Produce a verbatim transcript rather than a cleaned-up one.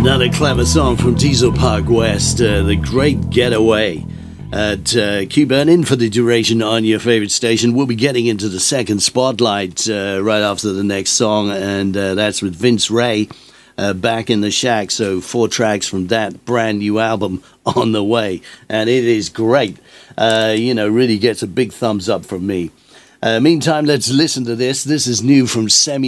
Another clever song from Diesel Park West, uh, The Great Getaway. At uh, keep in for the duration on your favorite station. We'll be getting into the second spotlight uh, right after the next song, and uh, that's with Vince Ray, uh, Back in the Shack. So four tracks from that brand new album on the way, and it is great. Uh, you know, really gets a big thumbs up from me. Uh, meantime, let's listen to this. This is new from Semi